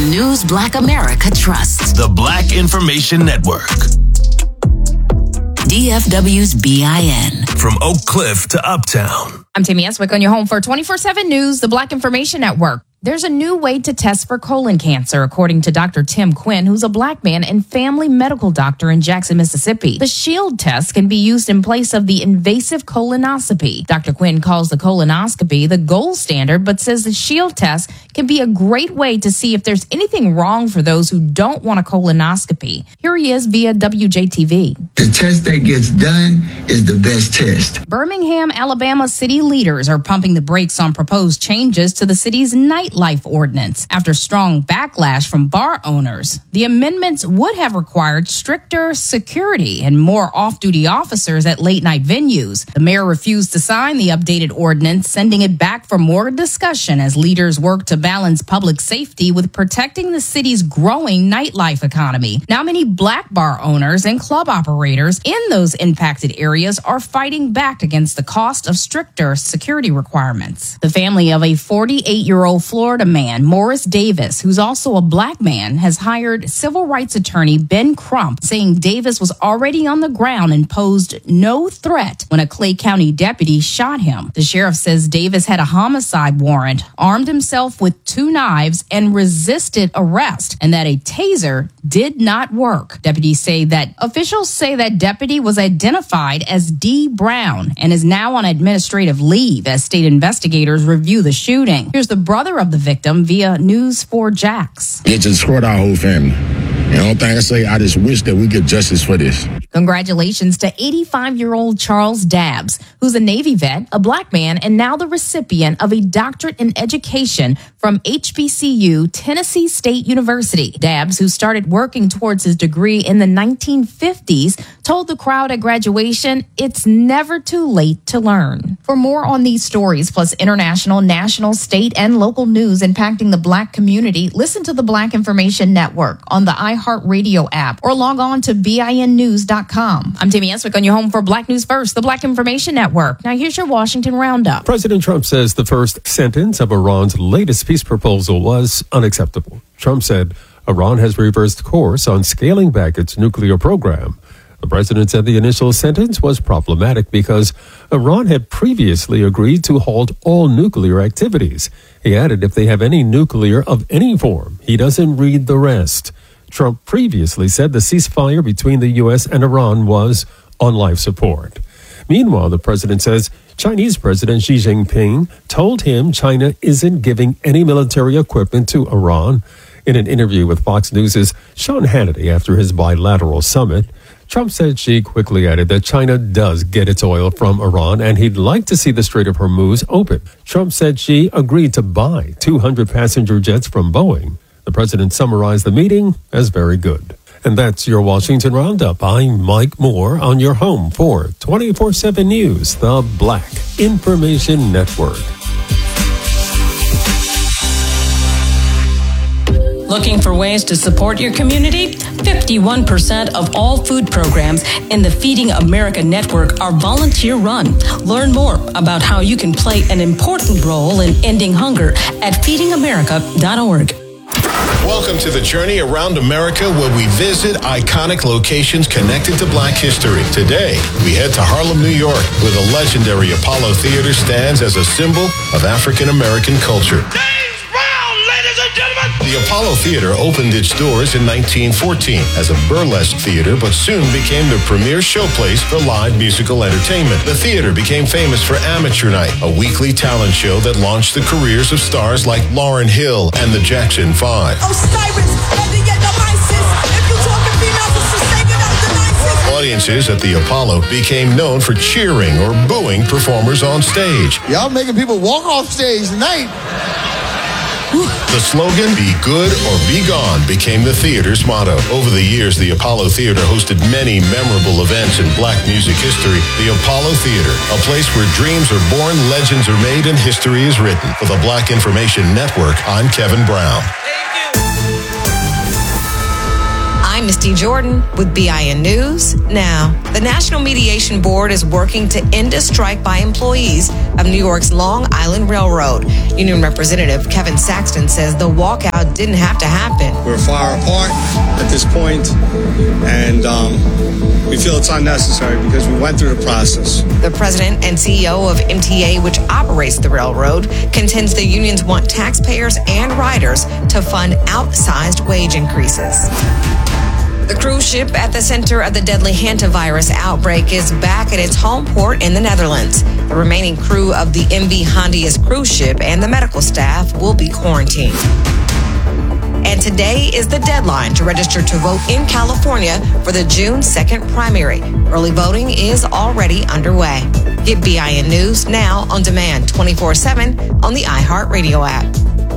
news Black America trusts. The Black Information Network. DFW's BIN. From Oak Cliff to Uptown. I'm Tammy Eswick on your home for 24/7 News, the Black Information Network. There's a new way to test for colon cancer, according to Dr. Tim Quinn, who's a Black man and family medical doctor in Jackson, Mississippi. The Shield test can be used in place of the invasive colonoscopy. Dr. Quinn calls the colonoscopy the gold standard, but says the Shield test can be a great way to see if there's anything wrong for those who don't want a colonoscopy. Here he is via WJTV. The test that gets done is the best test. Birmingham, Alabama city leaders are pumping the brakes on proposed changes to the city's nightlife ordinance. After strong backlash from bar owners, the amendments would have required stricter security and more off-duty officers at late-night venues. The mayor refused to sign the updated ordinance, sending it back for more discussion as leaders work to balance public safety with protecting the city's growing nightlife economy. Now, many Black bar owners and club operators in those impacted areas are fighting back against the cost of stricter security requirements. The family of a 48-year-old Florida man, Morris Davis, who's also a Black man, has hired civil rights attorney Ben Crump, saying Davis was already on the ground and posed no threat when a Clay County deputy shot him. The sheriff says Davis had a homicide warrant, armed himself with 2 knives, and resisted arrest, and that a taser did not work. Officials say that deputy was identified as D. Brown and is now on administrative leave as state investigators review the shooting. Here's the brother of the victim via News 4 Jax. It just scored our whole family. And the only thing I say, I just wish that we get justice for this. Congratulations to 85-year-old Charles Dabbs, who's a Navy vet, a Black man, and now the recipient of a doctorate in education from HBCU, Tennessee State University. Dabbs, who started working towards his degree in the 1950s, told the crowd at graduation, "It's never too late to learn." For more on these stories, plus international, national, state, and local news impacting the Black community, listen to the Black Information Network on the iHeartRadio app or log on to BINnews.com. I'm Tammy Eswick on your home for Black News First, the Black Information Network. Now here's your Washington Roundup. President Trump says the first sentence of Iran's latest peace proposal was unacceptable. Trump said Iran has reversed course on scaling back its nuclear program. The president said the initial sentence was problematic because Iran had previously agreed to halt all nuclear activities. He added if they have any nuclear of any form, he doesn't read the rest. Trump previously said the ceasefire between the U.S. and Iran was on life support. Meanwhile, the president says Chinese President Xi Jinping told him China isn't giving any military equipment to Iran. In an interview with Fox News' Sean Hannity after his bilateral summit, Trump said Xi quickly added that China does get its oil from Iran and he'd like to see the Strait of Hormuz open. Trump said Xi agreed to buy 200 passenger jets from Boeing. The president summarized the meeting as very good. And that's your Washington Roundup. I'm Mike Moore on your home for 24/7 News, the Black Information Network. Looking for ways to support your community? 51% of all food programs in the Feeding America network are volunteer-run. Learn more about how you can play an important role in ending hunger at feedingamerica.org. Welcome to the journey around America, where we visit iconic locations connected to Black history. Today, we head to Harlem, New York, where the legendary Apollo Theater stands as a symbol of African American culture. The Apollo Theater opened its doors in 1914 as a burlesque theater, but soon became the premier showplace for live musical entertainment. The theater became famous for Amateur Night, a weekly talent show that launched the careers of stars like Lauryn Hill and the Jackson 5. Audiences at the Apollo became known for cheering or booing performers on stage. Y'all making people walk off stage tonight. The slogan, "Be good or be gone," became the theater's motto. Over the years, the Apollo Theater hosted many memorable events in Black music history. The Apollo Theater, a place where dreams are born, legends are made, and history is written. For the Black Information Network, I'm Kevin Brown. I'm Misty Jordan with BIN News. Now, the National Mediation Board is working to end a strike by employees of New York's Long Island Railroad. Union Representative Kevin Saxton says the walkout didn't have to happen. We're far apart at this point, and we feel it's unnecessary because we went through the process. The president and CEO of MTA, which operates the railroad, contends the unions want taxpayers and riders to fund outsized wage increases. The cruise ship at the center of the deadly hantavirus outbreak is back at its home port in the Netherlands. The remaining crew of the MV Hondius cruise ship and the medical staff will be quarantined. And today is the deadline to register to vote in California for the June 2nd primary. Early voting is already underway. Get BIN News now on demand 24/7 on the iHeartRadio app.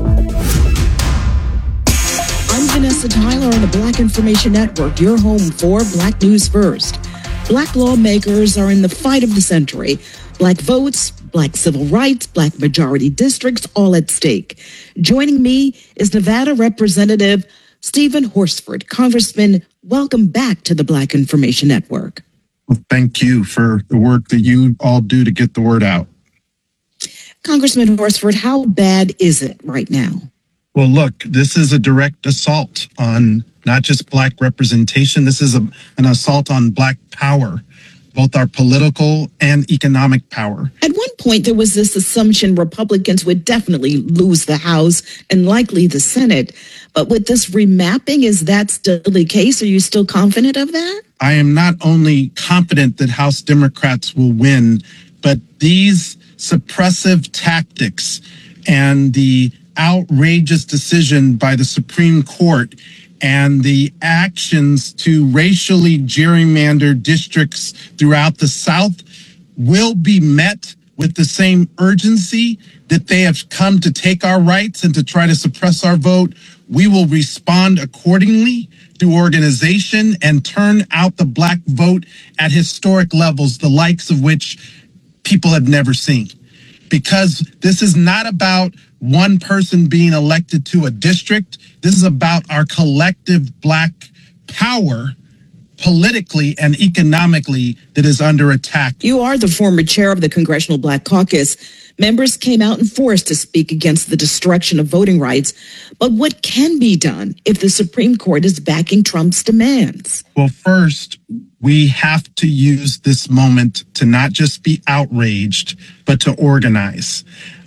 I'm Vanessa Tyler on the Black Information Network, your home for Black News First. Black lawmakers are in the fight of the century. Black votes, Black civil rights, Black majority districts, all at stake. Joining me is Nevada Representative Stephen Horsford. Congressman, welcome back to the Black Information Network. Well, thank you for the work that you all do to get the word out. Congressman Horsford, how bad is it right now? Well, look, this is a direct assault on not just Black representation. This is an assault on Black power, both our political and economic power. At one point, there was this assumption Republicans would definitely lose the House and likely the Senate. But with this remapping, is that still the case? Are you still confident of that? I am not only confident that House Democrats will win, but these suppressive tactics and the outrageous decision by the Supreme Court and the actions to racially gerrymander districts throughout the South will be met with the same urgency that they have come to take our rights and to try to suppress our vote. We will respond accordingly through organization and turn out the Black vote at historic levels, the likes of which people have never seen. Because this is not about one person being elected to a district. This is about our collective Black power politically and economically that is under attack. You are the former chair of the Congressional Black Caucus. Members came out in force to speak against the destruction of voting rights. But what can be done if the Supreme Court is backing Trump's demands? Well, first, we have to use this moment to not just be outraged, but to organize.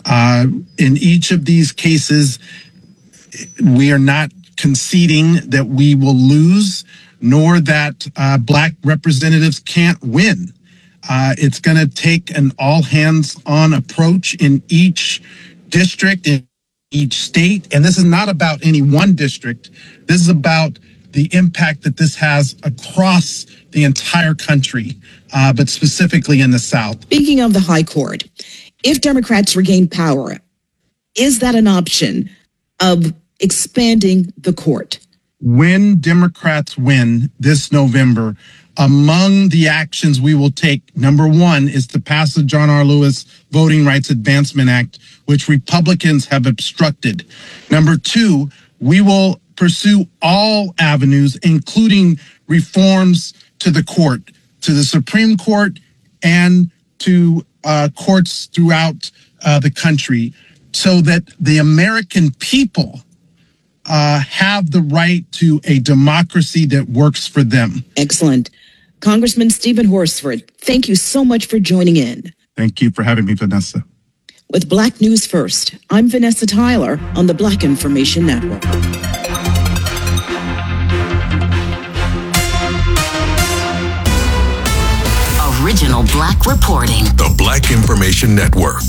In each of these cases, we are not conceding that we will lose, nor that Black representatives can't win. It's going to take an all-hands-on approach in each district, in each state. And this is not about any one district. This is about the impact that this has across the entire country, but specifically in the South. Speaking of the High Court, if Democrats regain power, is that an option of expanding the court? When Democrats win this November, among the actions we will take, number one is to pass the John R. Lewis Voting Rights Advancement Act, which Republicans have obstructed. Number two, we will pursue all avenues, including reforms to the court, to the Supreme Court, and to courts throughout the country, so that the American people have the right to a democracy that works for them. Excellent. Congressman Stephen Horsford, thank you so much for joining in. Thank you for having me, Vanessa. With Black News First, I'm Vanessa Tyler on the Black Information Network. Original Black reporting. The Black Information Network.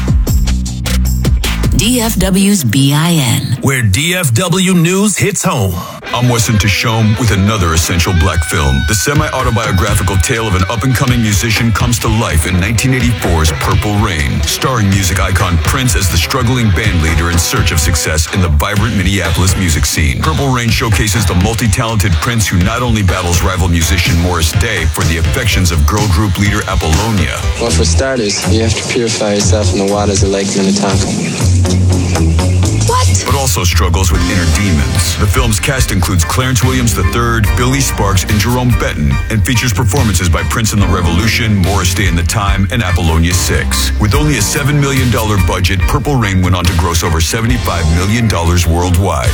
DFW's BIN. Where DFW news hits home. I'm Weston Tishome with another essential Black film. The semi-autobiographical tale of an up-and-coming musician comes to life in 1984's Purple Rain, starring music icon Prince as the struggling band leader in search of success in the vibrant Minneapolis music scene. Purple Rain showcases the multi-talented Prince who not only battles rival musician Morris Day for the affections of girl group leader Apollonia. Well, for starters, you have to purify yourself in the waters of Lake Minnetonka. But also also struggles with inner demons. The film's cast includes Clarence Williams III, Billy Sparks, and Jerome Benton, and features performances by Prince and the Revolution, Morris Day and the Time, and Apollonia 6. With only a $7 million budget, Purple Rain went on to gross over $75 million worldwide.